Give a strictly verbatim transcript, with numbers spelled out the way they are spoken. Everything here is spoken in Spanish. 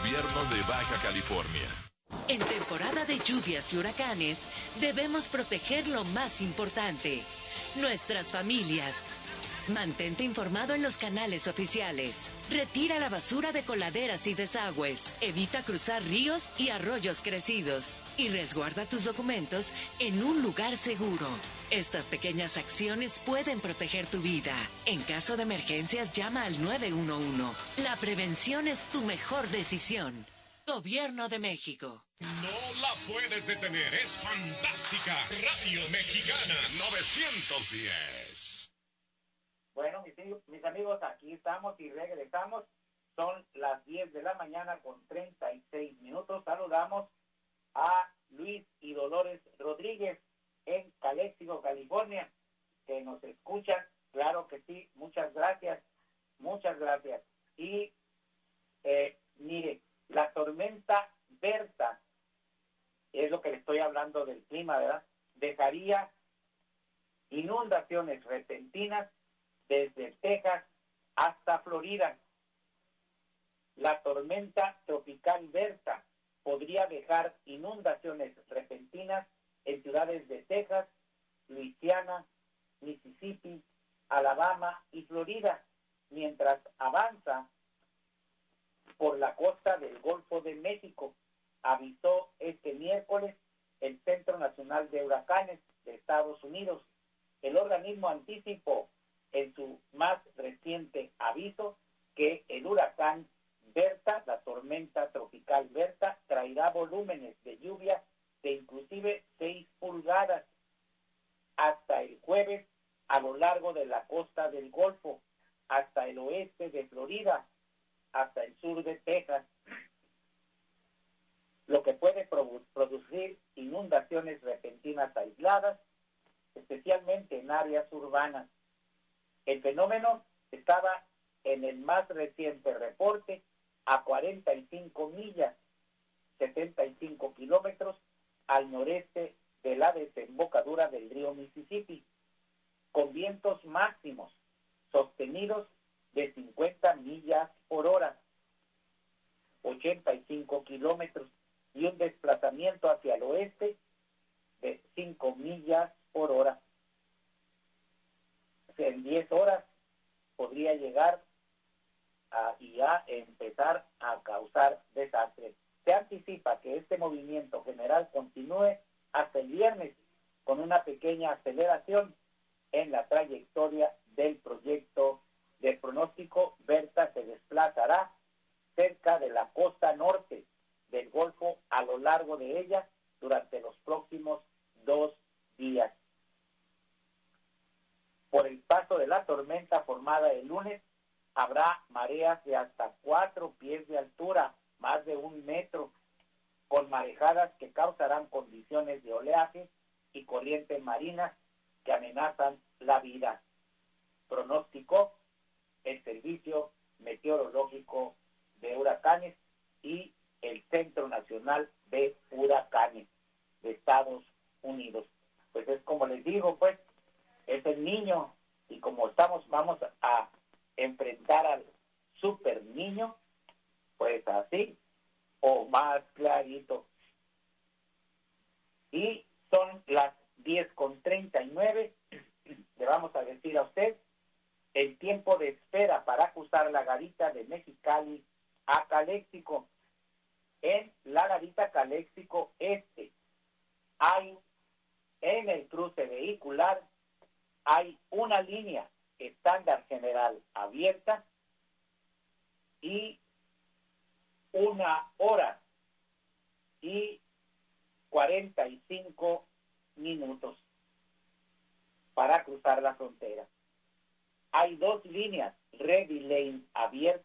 Gobierno de Baja California. En temporada de lluvias y huracanes, debemos proteger lo más importante, nuestras familias. Mantente informado en los canales oficiales. Retira la basura de coladeras y desagües. Evita cruzar ríos y arroyos crecidos. Y resguarda tus documentos en un lugar seguro. Estas pequeñas acciones pueden proteger tu vida. En caso de emergencias, llama al nueve uno uno. La prevención es tu mejor decisión. Gobierno de México. No la puedes detener, es fantástica. Radio Mexicana novecientos diez. Bueno, mis, mis amigos, aquí estamos y regresamos. Son las diez de la mañana con treinta y seis minutos. Saludamos a Luis y Dolores Rodríguez en Calexico, California, que nos escuchan. Claro que sí, muchas gracias, muchas gracias. Y eh, mire, la tormenta Berta, es lo que le estoy hablando del clima, ¿verdad? Dejaría inundaciones repentinas desde Texas hasta Florida. La tormenta tropical Berta podría dejar inundaciones repentinas en ciudades de Texas, Luisiana, Mississippi, Alabama y Florida, mientras avanza por la costa del Golfo de México, avisó este miércoles el Centro Nacional de Huracanes de Estados Unidos. El organismo anticipó en su más reciente aviso que el huracán Berta, la tormenta tropical Berta, traerá volúmenes de lluvia de inclusive seis pulgadas hasta el jueves a lo largo de la costa del Golfo, hasta el oeste de Florida, hasta el sur de Texas, lo que puede produ- producir inundaciones repentinas aisladas, especialmente en áreas urbanas. El fenómeno estaba en el más reciente reporte a cuarenta y cinco millas, setenta y cinco kilómetros al noreste de la desembocadura del río Mississippi, con vientos máximos sostenidos de cincuenta millas por hora, ochenta y cinco kilómetros, y un desplazamiento hacia el oeste de cinco millas por hora. En diez horas podría llegar a, y a empezar a causar desastres. Se anticipa que este movimiento general continúe hasta el viernes con una pequeña aceleración en la trayectoria del proyecto de pronóstico. Berta se desplazará cerca de la costa norte del Golfo a lo largo de ella durante los próximos dos días. Por el paso de la tormenta formada el lunes, habrá mareas de hasta cuatro pies de altura, más de un metro, con marejadas que causarán condiciones de oleaje y corrientes marinas que amenazan la vida, pronosticó el Servicio Meteorológico de Huracanes y el Centro Nacional de Huracanes de Estados Unidos. Pues es como les digo, pues, es el niño, y como estamos, vamos a enfrentar al super niño, pues así, o más clarito. Y son las diez con treinta y nueve, le vamos a decir a usted el tiempo de espera para cruzar la garita de Mexicali a Calexico. En la garita Calexico Este hay, en el cruce vehicular, hay una línea estándar general abierta y una hora y cuarenta y cinco minutos para cruzar la frontera. Hay dos líneas Ready Lane abiertas